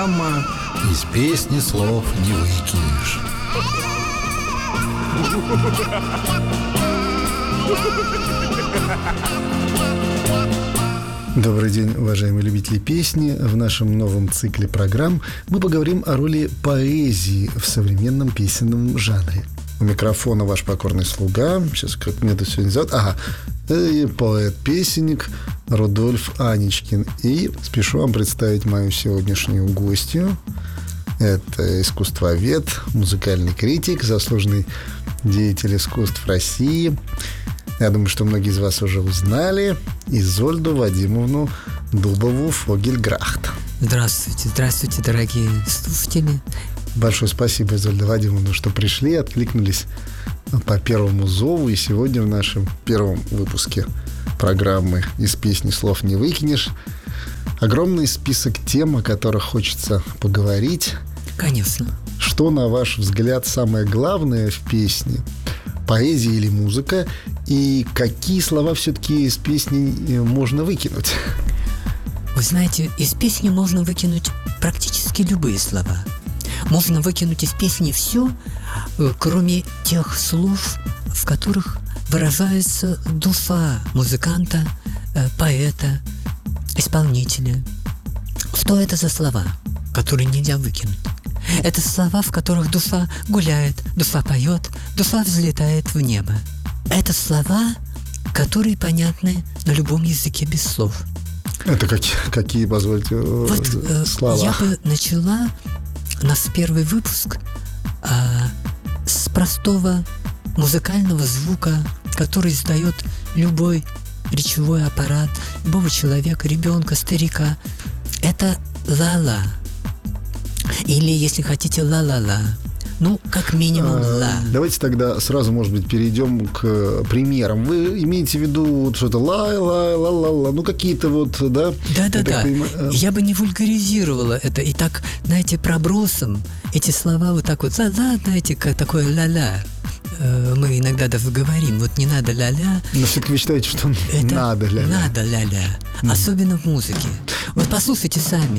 программа «Из песни слов не выкинешь». Добрый день, уважаемые любители песни. В нашем новом цикле программ мы поговорим о роли поэзии в современном песенном жанре. У микрофона ваш покорный слуга. Сейчас, как меня тут сегодня зовут? Поэт-песенник Рудольф Аничкин. И спешу вам представить мою сегодняшнюю гостью. Это искусствовед, музыкальный критик, заслуженный деятель искусств России. Я думаю, что многие из вас уже узнали Изольду Вадимовну Дубову-Фогельграхт. Здравствуйте, дорогие слушатели. Большое спасибо, Изольда Вадимовна, что пришли, откликнулись по первому зову. И сегодня в нашем первом выпуске программы «Из песни слов не выкинешь» огромный список тем, о которых хочется поговорить. Конечно. Что, на ваш взгляд, самое главное в песне? Поэзия или музыка? И какие слова все-таки из песни можно выкинуть? Вы знаете, из песни можно выкинуть практически любые слова. Можно выкинуть из песни все, кроме тех слов, в которых выражается душа музыканта, поэта, исполнителя. Что это за слова, которые нельзя выкинуть? Это слова, в которых душа гуляет, душа поет, душа взлетает в небо. Это слова, которые понятны на любом языке без слов. Это какие, позвольте, слова? Я бы начала наш первый выпуск с простого музыкального звука, который издает любой речевой аппарат, любого человека, ребенка, старика. Это ла-ла. Или, если хотите, ла-ла-ла. Ну, как минимум, ла. Давайте тогда сразу, может быть, перейдем к примерам. Вы имеете в виду вот что-то ла-ла-ла-ла-ла, ну, какие-то вот, да? Да. Я бы не вульгаризировала это. И так, знаете, пробросом эти слова вот так вот, знаете, как такое ла-ла. Мы иногда даже говорим, вот не надо ля-ля. Но все-таки вы считаете, что это надо ля-ля? Надо ля-ля. Особенно в музыке. Вот послушайте сами.